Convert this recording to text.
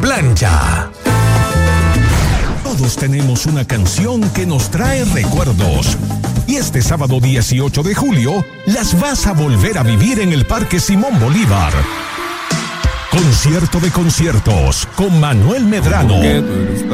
plancha. Todos tenemos una canción que nos trae recuerdos. Y este sábado 18 de julio, las vas a volver a vivir en el Parque Simón Bolívar. Concierto de conciertos con Manuel Medrano.